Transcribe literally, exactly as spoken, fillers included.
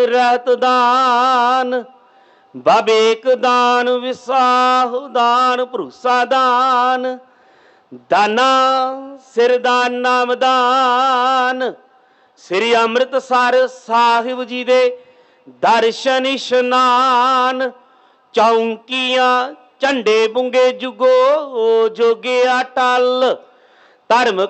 ਰਹਿਤ ਦਾਨ, ਬਾਬੇਕ ਦਾਨ, ਵਿਸਾਹੂ ਦਾਨ, ਭਰੂਸਾ ਦਾਨ, ਦਾਨਾ ਸਿਰ ਦਾਨ ਨਾਮ ਦਾਨ। ਸ੍ਰੀ ਅੰਮ੍ਰਿਤਸਰ ਸਾਹਿਬ ਜੀ ਦੇ ਦਰਸ਼ਨ ਇਸ਼ਨਾਨ, ਚੌਂਕੀਆਂ ਝੰਡੇ ਬੁੰਗੇ ਜੁਗੋ ਜੋਗਿਆ ਟਲ, ਧਰਮ